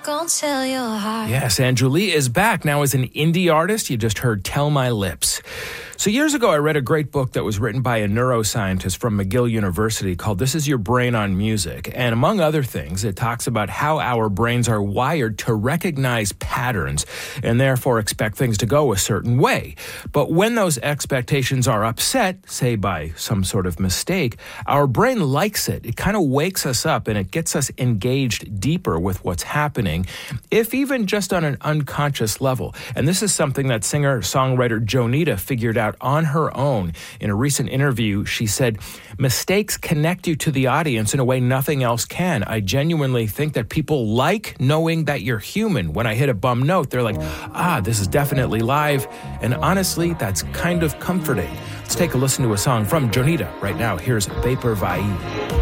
Gonna tell your heart. Yes, and Julie is back now as an indie artist. You just heard Tell My Lips. So years ago, I read a great book that was written by a neuroscientist from McGill University called This Is Your Brain on Music. And among other things, it talks about how our brains are wired to recognize patterns and therefore expect things to go a certain way. But when those expectations are upset, say by some sort of mistake, our brain likes it. It kind of wakes us up and it gets us engaged deeper with what's happening, if even just on an unconscious level. And this is something that singer-songwriter Jonita figured out on her own. In a recent interview, she said, "Mistakes connect you to the audience in a way nothing else can. I genuinely think that people like knowing that you're human. When I hit a bum note, they're like, this is definitely live." And honestly, that's kind of comforting. Let's take a listen to a song from Jonita right now. Here's Vapor Vai.